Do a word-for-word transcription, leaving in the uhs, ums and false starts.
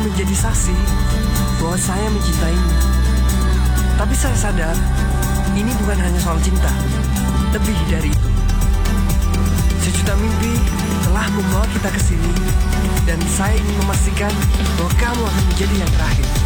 akan menjadi saksi bahwa saya mencintaimu. Tapi saya sadar, ini bukan hanya soal cinta, lebih dari itu. Sejuta mimpi telah membawa kita ke sini, dan saya ingin memastikan bahwa kamu akan menjadi yang terakhir.